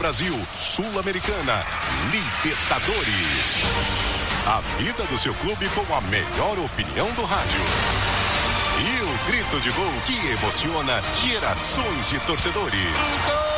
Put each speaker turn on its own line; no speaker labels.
Brasil, Sul-Americana, Libertadores. A vida do seu clube com a melhor opinião do rádio. E o grito de gol que emociona gerações de torcedores.